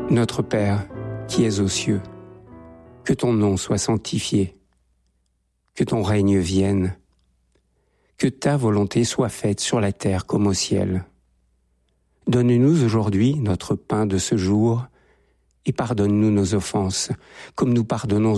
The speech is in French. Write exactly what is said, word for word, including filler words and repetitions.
Notre Père, qui es aux cieux, que ton nom soit sanctifié, que ton règne vienne, que ta volonté soit faite sur la terre comme au ciel. Donne-nous aujourd'hui notre pain de ce jour et pardonne-nous nos offenses, comme nous pardonnons